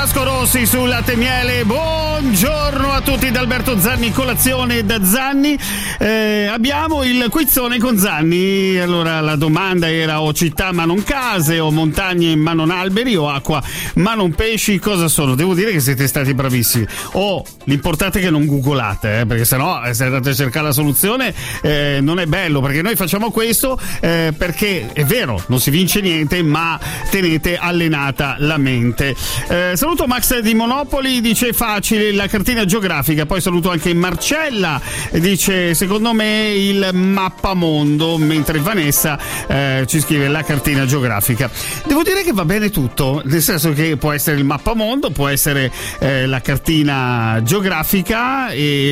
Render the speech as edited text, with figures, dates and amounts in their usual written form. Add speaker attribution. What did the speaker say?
Speaker 1: Vasco Rossi sul Latte e Miele. Buongiorno a tutti da Alberto Zanni, colazione da Zanni. Abbiamo il quizzone con Zanni. Allora la domanda era: o città ma non case, o montagne ma non alberi, o acqua ma non pesci. Cosa sono? Devo dire che siete stati bravissimi. L'importante è che non googolate, perché sennò se andate a cercare la soluzione non è bello, perché noi facciamo questo perché è vero, non si vince niente, ma tenete allenata la mente. Saluto Max di Monopoli, dice facile la cartina geografica. Poi saluto anche Marcella, dice secondo me il mappamondo, mentre Vanessa ci scrive la cartina geografica. Devo dire che va bene tutto, nel senso che può essere il mappamondo, può essere la cartina geografica, e